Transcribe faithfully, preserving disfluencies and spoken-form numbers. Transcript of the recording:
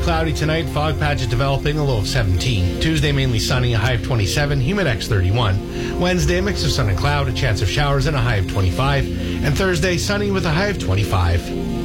cloudy tonight. Fog patches developing, a low of seventeen. Tuesday, mainly sunny, a high of twenty-seven. Humidex thirty-one. Wednesday, a mix of sun and cloud, a chance of showers, and a high of twenty-five. And Thursday, sunny with a high of twenty-five.